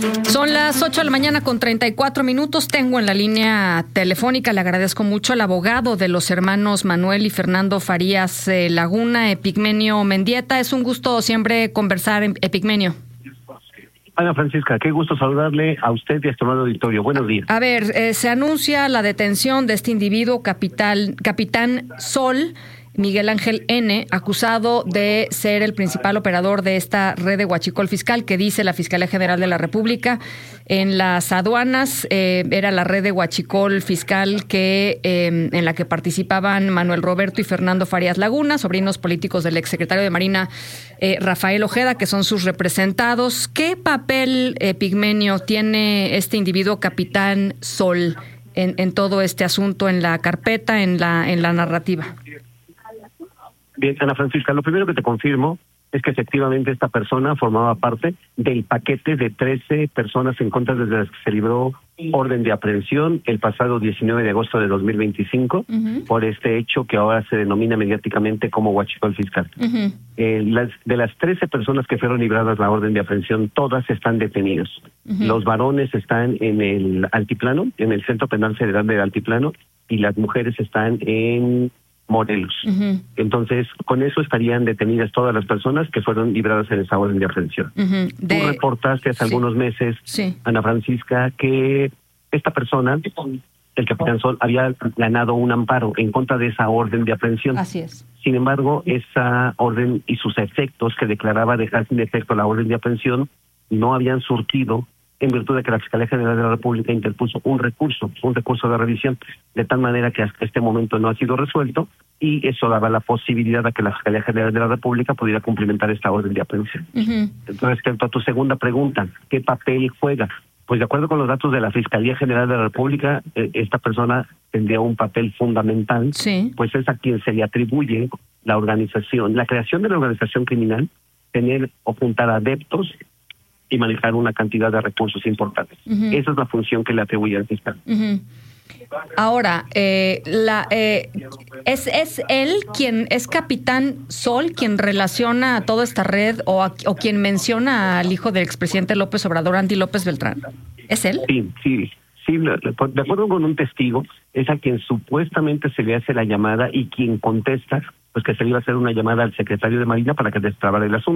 Son las 8 de la mañana con 34 minutos. Tengo en la línea telefónica, le agradezco mucho, al abogado de los hermanos Manuel y Fernando Farías Laguna, Epigmenio Mendieta. Es un gusto siempre conversar, Epigmenio. Ana Francisca, qué gusto saludarle a usted y a este auditorio. Buenos días. A ver, se anuncia la detención de este individuo, Capitán Sol, Miguel Ángel N., acusado de ser el principal operador de esta red de huachicol fiscal que dice la Fiscalía General de la República. En las aduanas era la red de huachicol fiscal en la que participaban Manuel Roberto y Fernando Farías Laguna, sobrinos políticos del exsecretario de Marina Rafael Ojeda, que son sus representados. ¿Qué papel, Epigmenio, tiene este individuo, Capitán Sol, en todo este asunto, en la carpeta, en la narrativa? Bien, Ana Francisca, lo primero que te confirmo es que efectivamente esta persona formaba parte del paquete de 13 personas en contra de las que se libró orden de aprehensión el pasado 19 de agosto de 2025 por este hecho que ahora se denomina mediáticamente como huachicol fiscal. De las 13 personas que fueron libradas la orden de aprehensión, todas están detenidos. Los varones están en el Altiplano, en el Centro Penal Federal del Altiplano, y las mujeres están en Morelos. Entonces, con eso estarían detenidas todas las personas que fueron libradas en esa orden de aprehensión. Tú reportaste hace algunos meses, Ana Francisca, que esta persona, el Capitán Sol, había ganado un amparo en contra de esa orden de aprehensión. Así es. Sin embargo, esa orden y sus efectos que declaraba dejar sin efecto la orden de aprehensión no habían surtido, en virtud de que la Fiscalía General de la República interpuso un recurso de revisión, de tal manera que hasta este momento no ha sido resuelto, y eso daba la posibilidad de que la Fiscalía General de la República pudiera cumplimentar esta orden de aprehensión. Entonces, respecto a tu segunda pregunta, ¿qué papel juega? Pues de acuerdo con los datos de la Fiscalía General de la República, esta persona tendría un papel fundamental, pues es a quien se le atribuye la organización, la creación de la organización criminal, tener o juntar adeptos y manejar una cantidad de recursos importantes. Esa es la función que le atribuye al fiscal. Ahora, ¿es él quien es Capitán Sol quien relaciona a toda esta red o quien menciona al hijo del expresidente López Obrador, Andy López Beltrán? ¿Es él? Sí, de acuerdo con un testigo, es a quien supuestamente se le hace la llamada y quien contesta, pues que se le iba a hacer una llamada al secretario de Marina para que destrabara el asunto.